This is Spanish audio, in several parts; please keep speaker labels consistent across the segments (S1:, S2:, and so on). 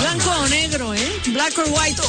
S1: Blanco o negro, Black or white.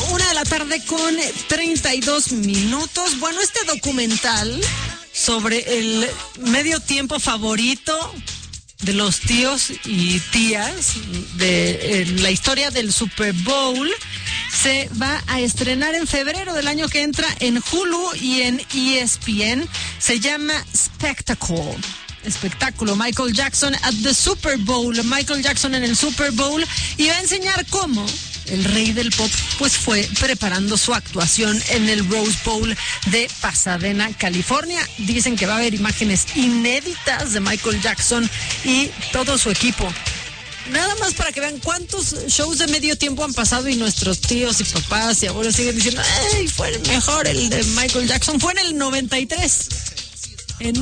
S1: 1:32 p.m. Bueno, este documental sobre el medio tiempo favorito de los tíos y tías de la historia del Super Bowl se va a estrenar en febrero del año que entra en Hulu y en ESPN. Se llama Espectáculo. Michael Jackson at the Super Bowl. Michael Jackson en el Super Bowl, y va a enseñar cómo el rey del pop pues fue preparando su actuación en el Rose Bowl de Pasadena, California. Dicen que va a haber imágenes inéditas de Michael Jackson y todo su equipo. Nada más para que vean cuántos shows de medio tiempo han pasado y nuestros tíos y papás y abuelos siguen diciendo, ¡ay, fue el mejor el de Michael Jackson! Fue en el 93. En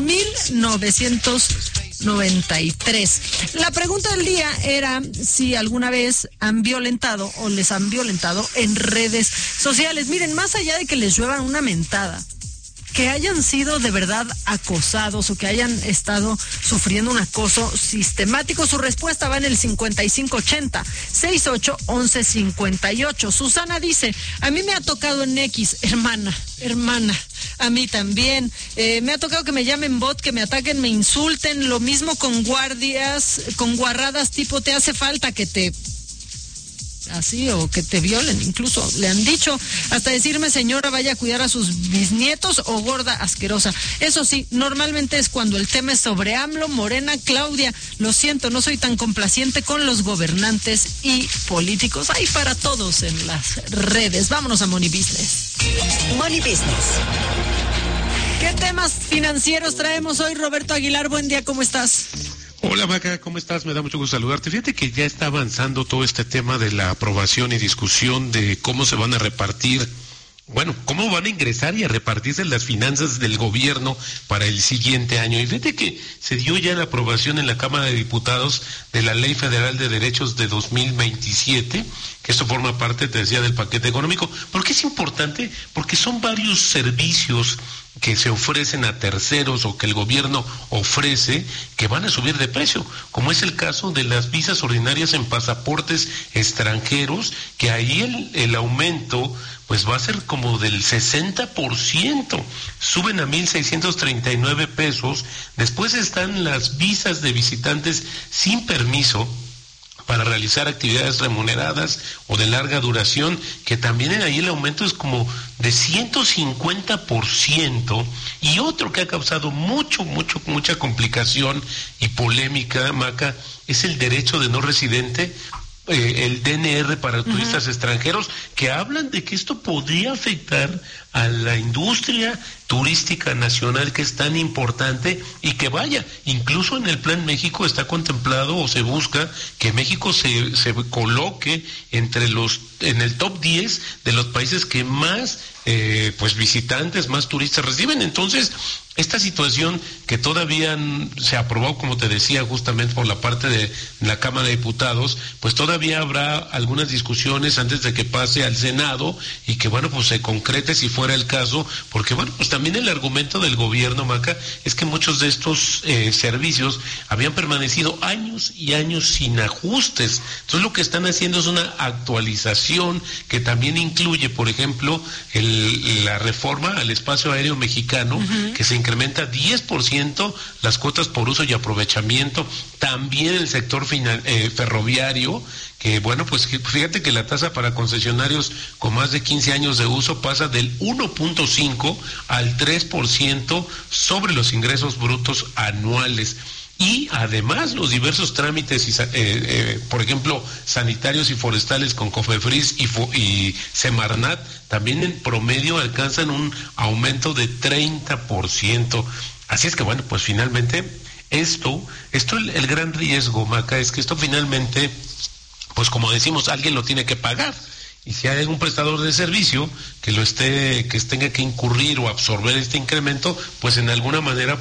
S1: 1993. La pregunta del día era si alguna vez han violentado o les han violentado en redes sociales. Miren, más allá de que les llueva una mentada, que hayan sido de verdad acosados o que hayan estado sufriendo un acoso sistemático, su respuesta va en el 5580-681158. Susana dice, a mí me ha tocado en X, hermana, a mí también. Me ha tocado que me llamen bot, que me ataquen, me insulten, lo mismo con guardias, con guarradas tipo, te hace falta que te... así, o que te violen, incluso le han dicho, hasta decirme, señora, vaya a cuidar a sus bisnietos, o gorda asquerosa. Eso sí, normalmente es cuando el tema es sobre AMLO, Morena, Claudia. Lo siento, no soy tan complaciente con los gobernantes y políticos. Hay para todos en las redes. Vámonos a Money Business.
S2: Money Business.
S1: ¿Qué temas financieros traemos hoy, Roberto Aguilar? Buen día, ¿cómo estás?
S3: Hola Maca, ¿cómo estás? Me da mucho gusto saludarte. Fíjate que ya está avanzando todo este tema de la aprobación y discusión de cómo se van a repartir, cómo van a ingresar y a repartirse las finanzas del gobierno para el siguiente año. Y fíjate que se dio ya la aprobación en la Cámara de Diputados de la Ley Federal de Derechos de 2027, que esto forma parte, te decía, del paquete económico. ¿Por qué es importante? Porque son varios servicios que se ofrecen a terceros o que el gobierno ofrece que van a subir de precio, como es el caso de las visas ordinarias en pasaportes extranjeros, que ahí el aumento pues va a ser como del 60%, suben a 1,639 pesos. Después están las visas de visitantes sin permiso para realizar actividades remuneradas o de larga duración, que también ahí el aumento es como de 150%, y otro que ha causado mucha complicación y polémica, Maca, es el derecho de no residente, el DNR para turistas extranjeros, que hablan de que esto podría afectar a la industria turística nacional, que es tan importante, y que incluso en el Plan México está contemplado o se busca que México se coloque en el top 10 de los países que más visitantes, más turistas reciben. Entonces, esta situación que todavía se aprobó, como te decía, justamente por la parte de la Cámara de Diputados, pues todavía habrá algunas discusiones antes de que pase al Senado y que se concrete si fuera el caso, porque también el argumento del gobierno, Maca, es que muchos de estos servicios habían permanecido años y años sin ajustes. Entonces lo que están haciendo es una actualización que también incluye, por ejemplo, la reforma al espacio aéreo mexicano, que se incrementa 10% las cuotas por uso y aprovechamiento. También el sector ferroviario, que fíjate que la tasa para concesionarios con más de 15 años de uso pasa del 1.5 al 3% sobre los ingresos brutos anuales. Y además los diversos trámites, por ejemplo, sanitarios y forestales con COFEPRIS y Semarnat, también en promedio alcanzan un aumento de 30%. Así es que finalmente esto el gran riesgo, Maca, es que esto finalmente, pues como decimos, alguien lo tiene que pagar. Y si hay algún prestador de servicio que tenga que incurrir o absorber este incremento, pues en alguna manera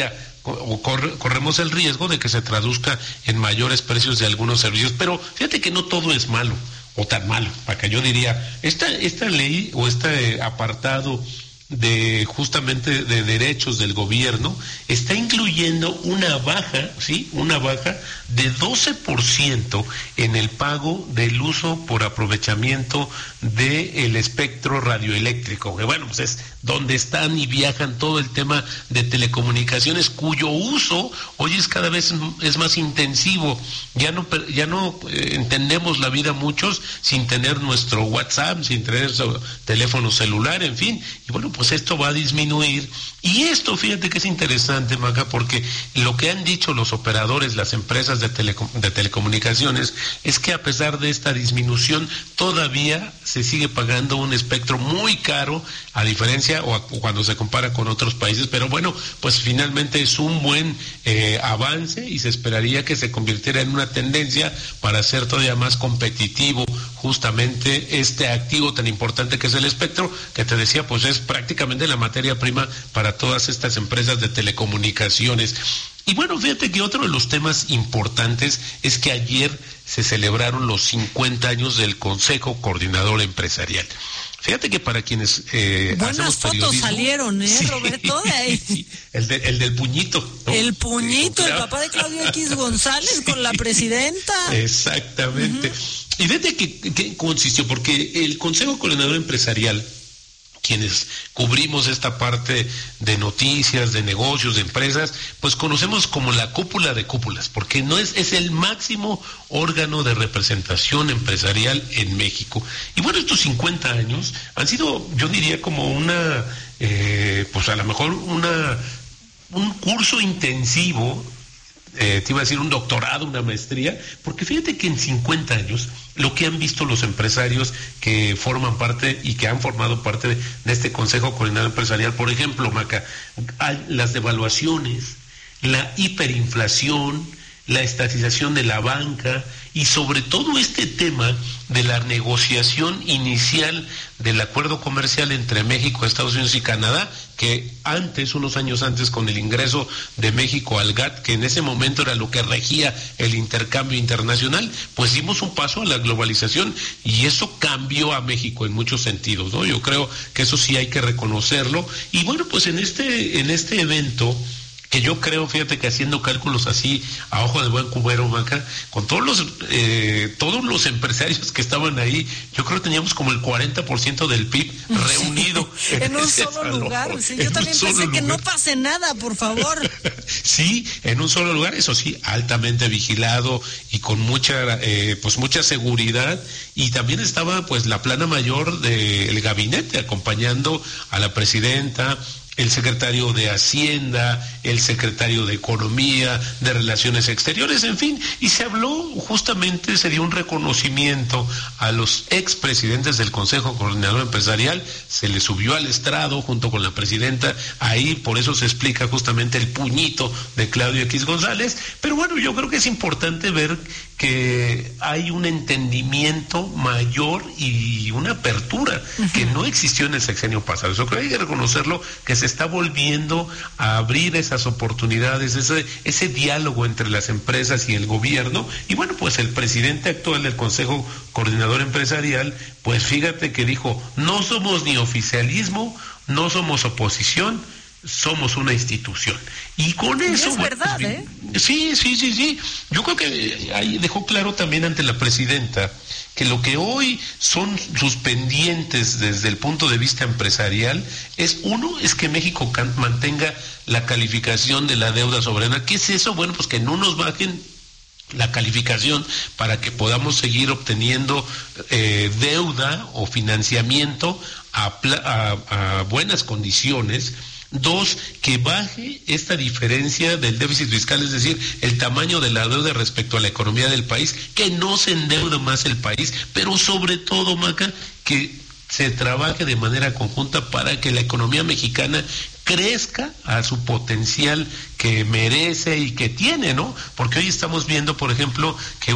S3: corremos el riesgo de que se traduzca en mayores precios de algunos servicios. Pero fíjate que no todo es malo o tan malo, para que yo diría, esta ley o este apartado de justamente de derechos del gobierno está incluyendo una baja, ¿sí? Una baja de 12% en el pago del uso por aprovechamiento del espectro radioeléctrico, que bueno, pues es donde están y viajan todo el tema de telecomunicaciones, cuyo uso hoy es cada vez es más intensivo. Ya no entendemos la vida muchos sin tener nuestro WhatsApp, sin tener nuestro teléfono celular, en fin, y bueno, pues esto va a disminuir. Y esto, fíjate que es interesante, Maca, porque lo que han dicho los operadores, las empresas de telecomunicaciones, es que a pesar de esta disminución, todavía se sigue pagando un espectro muy caro, a diferencia o cuando se compara con otros países, pero bueno, pues finalmente es un buen avance y se esperaría que se convirtiera en una tendencia para hacer todavía más competitivo justamente este activo tan importante que es el espectro, que te decía, pues es prácticamente la materia prima para todas estas empresas de telecomunicaciones. Y bueno, fíjate que otro de los temas importantes es que ayer se celebraron los 50 años del Consejo Coordinador Empresarial. Fíjate que para quienes
S1: buenas fotos salieron, sí, Roberto, de ahí.
S3: Sí, el del puñito, ¿no?
S1: El puñito, el papá de Claudio X González, sí, con la presidenta.
S3: Exactamente. Y fíjate que consistió, porque el Consejo Coordinador Empresarial, quienes cubrimos esta parte de noticias, de negocios, de empresas, pues conocemos como la cúpula de cúpulas, porque no es el máximo órgano de representación empresarial en México. Y bueno, estos 50 años han sido, yo diría, como una, pues a lo mejor un curso intensivo, te iba a decir un doctorado, una maestría, porque fíjate que en 50 años lo que han visto los empresarios que forman parte y que han formado parte de este Consejo Coordinador Empresarial, por ejemplo, Maca, las devaluaciones, la hiperinflación, la estatización de la banca y sobre todo este tema de la negociación inicial del acuerdo comercial entre México, Estados Unidos y Canadá, que antes, unos años antes, con el ingreso de México al GATT, que en ese momento era lo que regía el intercambio internacional, pues dimos un paso a la globalización y eso cambió a México en muchos sentidos, ¿no? Yo creo que eso sí hay que reconocerlo. Y bueno, pues en este evento, que yo creo, fíjate que haciendo cálculos así a ojo de buen cubero, Maca, con todos los empresarios que estaban ahí, yo creo que teníamos como el 40% del PIB reunido
S1: en un solo lugar. Sí, yo también pensé que no pase nada, por favor.
S3: Sí, en un solo lugar, eso sí, altamente vigilado y con mucha seguridad, y también estaba pues la plana mayor del gabinete acompañando a la presidenta, el secretario de Hacienda, el secretario de Economía, de Relaciones Exteriores, en fin, y se dio un reconocimiento a los expresidentes del Consejo Coordinador Empresarial, se les subió al estrado junto con la presidenta, ahí por eso se explica justamente el puñito de Claudio X González, pero bueno, yo creo que es importante ver que hay un entendimiento mayor y una apertura que no existió en el sexenio pasado. Eso creo que hay que reconocerlo, que se está volviendo a abrir esas oportunidades, ese diálogo entre las empresas y el gobierno. Y bueno, pues el presidente actual del Consejo Coordinador Empresarial, pues fíjate que dijo, no somos ni oficialismo, no somos oposición, somos una institución. Y con eso...
S1: Es verdad,
S3: ¿eh? Sí. Yo creo que ahí dejó claro también ante la presidenta que lo que hoy son sus pendientes desde el punto de vista empresarial es que México mantenga la calificación de la deuda soberana. ¿Qué es eso? Bueno, pues que no nos bajen la calificación para que podamos seguir obteniendo deuda o financiamiento a buenas condiciones. 2, que baje esta diferencia del déficit fiscal, es decir, el tamaño de la deuda respecto a la economía del país, que no se endeude más el país, pero sobre todo, Maca, que se trabaje de manera conjunta para que la economía mexicana crezca a su potencial que merece y que tiene, ¿no? Porque hoy estamos viendo, por ejemplo, que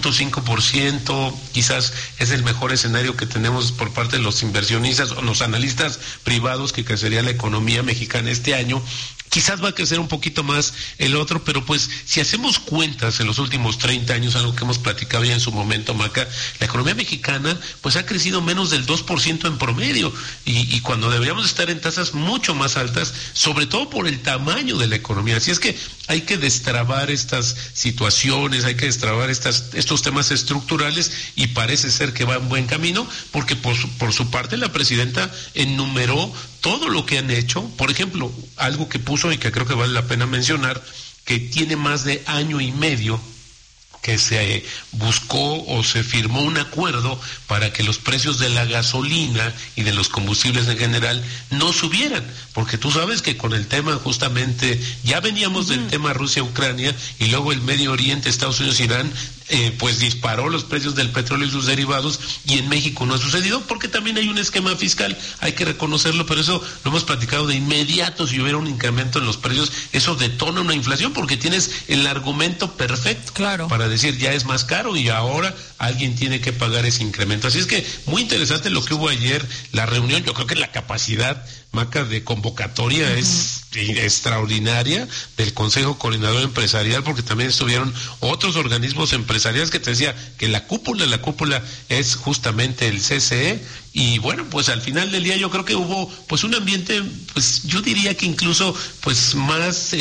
S3: 1.5% quizás es el mejor escenario que tenemos por parte de los inversionistas o los analistas privados, que crecería la economía mexicana este año, Quizás va a crecer un poquito más el otro, pero pues si hacemos cuentas en los últimos 30 años, algo que hemos platicado ya en su momento, Maca, la economía mexicana pues ha crecido menos del 2% en promedio y cuando deberíamos estar en tasas mucho más altas, sobre todo por el tamaño de la economía. Así es que hay que destrabar estas situaciones, hay que destrabar estos temas estructurales y parece ser que va en buen camino porque por su parte la presidenta enumeró todo lo que han hecho. Por ejemplo, algo que puso y que creo que vale la pena mencionar, que tiene más de año y medio que se buscó o se firmó un acuerdo para que los precios de la gasolina y de los combustibles en general no subieran, porque tú sabes que con el tema justamente, ya veníamos del tema Rusia-Ucrania y luego el Medio Oriente, Estados Unidos-Irán, pues disparó los precios del petróleo y sus derivados, y en México no ha sucedido porque también hay un esquema fiscal, hay que reconocerlo, pero eso lo hemos platicado de inmediato. Si hubiera un incremento en los precios, eso detona una inflación porque tienes el argumento perfecto,
S1: claro,
S3: para decir ya es más caro y ahora alguien tiene que pagar ese incremento. Así es que muy interesante lo que hubo ayer, la reunión. Yo creo que la capacidad, Maca, de convocatoria es extraordinaria del Consejo Coordinador Empresarial, porque también estuvieron otros organismos empresariales que te decía que la cúpula es justamente el CCE, y bueno, pues al final del día yo creo que hubo pues un ambiente, pues yo diría que incluso pues más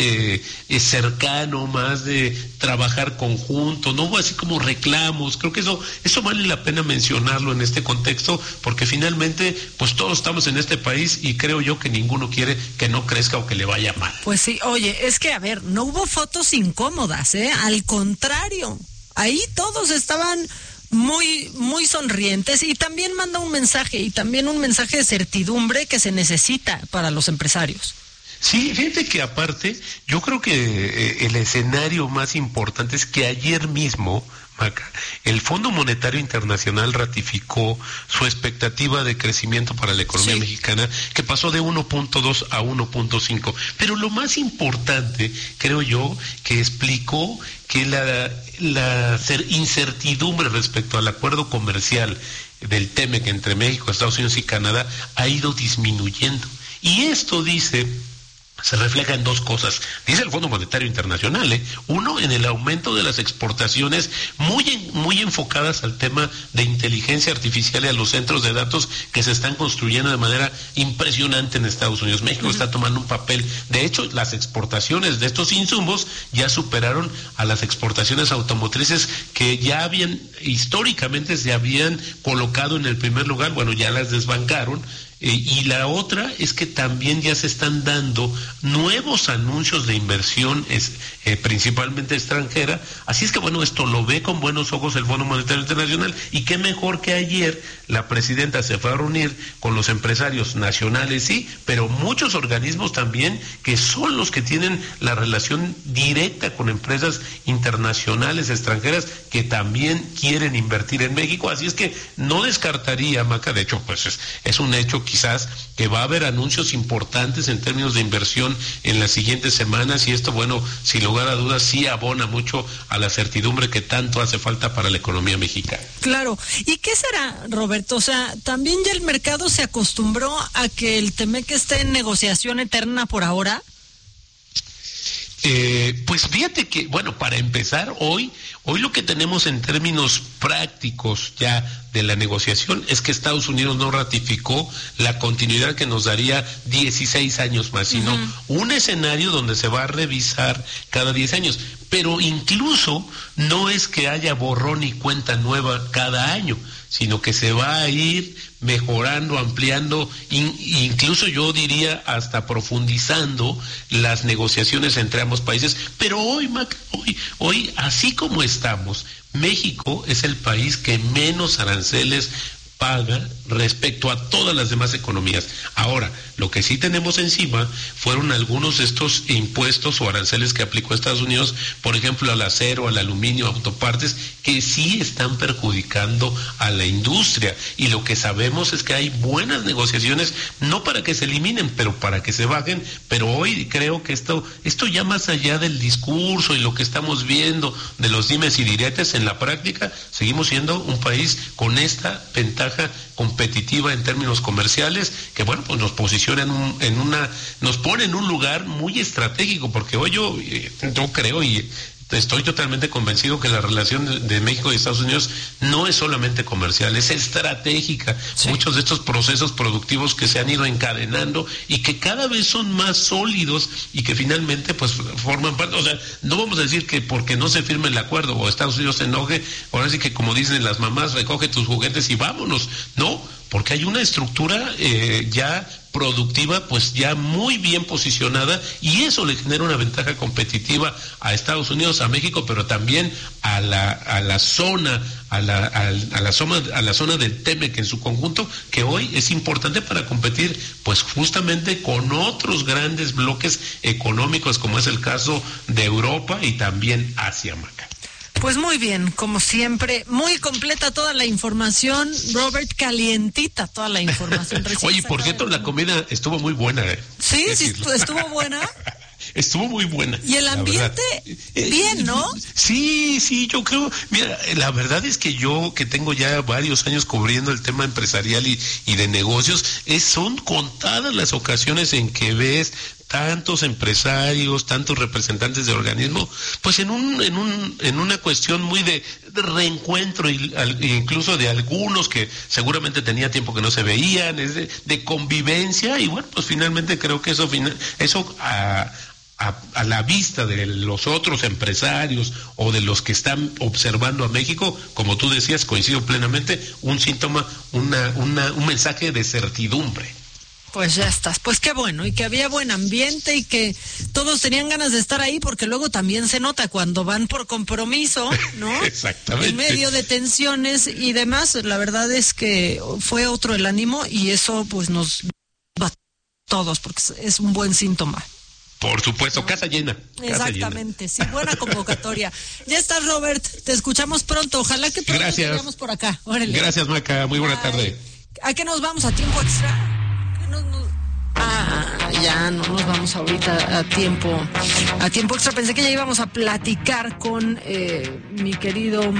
S3: cercano, más de trabajar conjunto, no hubo así como reclamos. Creo que eso vale la pena mencionarlo en este contexto, porque finalmente pues todos estamos en este país y creo yo que ninguno quiere que no crezca o que le vaya mal.
S1: Pues sí, oye, es que a ver, no hubo fotos incómodas, al contrario, ahí todos estaban muy, muy sonrientes, y también manda un mensaje, y también un mensaje de certidumbre que se necesita para los empresarios.
S3: Sí, fíjate que aparte, yo creo que el escenario más importante es que ayer mismo, Maca, el Fondo Monetario Internacional ratificó su expectativa de crecimiento para la economía mexicana, que pasó de 1.2 a 1.5. Pero lo más importante, creo yo, que explicó que la incertidumbre respecto al acuerdo comercial del TEMEC entre México, Estados Unidos y Canadá ha ido disminuyendo. Y esto se refleja en dos cosas. Dice el Fondo Monetario Internacional, uno, en el aumento de las exportaciones muy enfocadas al tema de inteligencia artificial y a los centros de datos que se están construyendo de manera impresionante en Estados Unidos. México está tomando un papel. De hecho, las exportaciones de estos insumos ya superaron a las exportaciones automotrices que ya históricamente se habían colocado en el primer lugar. Bueno, ya las desbancaron. Y la otra es que también ya se están dando nuevos anuncios de inversión, principalmente extranjera. Así es que bueno, esto lo ve con buenos ojos el Fondo Monetario Internacional, y qué mejor que ayer la presidenta se fue a reunir con los empresarios nacionales, sí, pero muchos organismos también que son los que tienen la relación directa con empresas internacionales, extranjeras, que también quieren invertir en México. Así es que no descartaría, Maca, de hecho pues es un hecho quizás que va a haber anuncios importantes en términos de inversión en las siguientes semanas, y esto, bueno, sin lugar a dudas sí abona mucho a la certidumbre que tanto hace falta para la economía mexicana.
S1: Claro. ¿Y qué será, Roberto? O sea, también ya el mercado se acostumbró a que el TEMEC esté en negociación eterna por ahora.
S3: Pues fíjate que, bueno, para empezar, hoy lo que tenemos en términos prácticos ya de la negociación es que Estados Unidos no ratificó la continuidad que nos daría 16 años más, sino un escenario donde se va a revisar cada 10 años. Pero incluso no es que haya borrón y cuenta nueva cada año, sino que se va a ir mejorando, ampliando, incluso yo diría hasta profundizando las negociaciones entre ambos países. Pero hoy, así como estamos, México es el país que menos aranceles paga respecto a todas las demás economías. Ahora, lo que sí tenemos encima fueron algunos de estos impuestos o aranceles que aplicó Estados Unidos, por ejemplo, al acero, al aluminio, autopartes, que sí están perjudicando a la industria. Y lo que sabemos es que hay buenas negociaciones, no para que se eliminen, pero para que se bajen. Pero hoy creo que esto ya más allá del discurso y lo que estamos viendo de los dimes y diretes, en la práctica seguimos siendo un país con esta ventaja ventaja competitiva en términos comerciales, que bueno, pues nos posiciona nos pone en un lugar muy estratégico, porque hoy yo creo y estoy totalmente convencido que la relación de México y Estados Unidos no es solamente comercial, es estratégica. Sí. Muchos de estos procesos productivos que se han ido encadenando y que cada vez son más sólidos y que finalmente pues forman parte, o sea, no vamos a decir que porque no se firme el acuerdo o Estados Unidos se enoje, ahora sí que como dicen las mamás, recoge tus juguetes y vámonos, no, porque hay una estructura ya productiva, pues ya muy bien posicionada, y eso le genera una ventaja competitiva a Estados Unidos, a México, pero también a la zona del TEMEC en su conjunto, que hoy es importante para competir pues justamente con otros grandes bloques económicos, como es el caso de Europa y también Asia, Maca.
S1: Pues muy bien, como siempre, muy completa toda la información, Robert, calientita toda la información.
S3: Oye, por cierto, la comida estuvo muy buena.
S1: Sí, estuvo buena.
S3: Estuvo muy buena.
S1: Y el ambiente, bien, ¿no?
S3: Sí, yo creo, mira, la verdad es que yo, que tengo ya varios años cubriendo el tema empresarial y de negocios, son contadas las ocasiones en que ves tantos empresarios, tantos representantes de organismos, pues en una cuestión muy de reencuentro, incluso de algunos que seguramente tenía tiempo que no se veían, es de convivencia, y bueno, pues finalmente creo que eso a la vista de los otros empresarios o de los que están observando a México, como tú decías, coincido plenamente, un síntoma, un mensaje de certidumbre.
S1: Pues ya estás, pues qué bueno, y que había buen ambiente y que todos tenían ganas de estar ahí, porque luego también se nota cuando van por compromiso, ¿no?
S3: Exactamente.
S1: En medio de tensiones y demás, la verdad es que fue otro el ánimo y eso pues nos va a todos, porque es un buen síntoma.
S3: Por supuesto, casa llena.
S1: Exactamente, sí, buena convocatoria. Ya estás, Robert, te escuchamos pronto, ojalá que pronto estemos por acá. Órale.
S3: Gracias, Maca, muy buena tarde.
S1: ¿A qué nos vamos? ¿A tiempo extra? Ya no nos vamos ahorita a tiempo extra. Pensé que ya íbamos a platicar con mi querido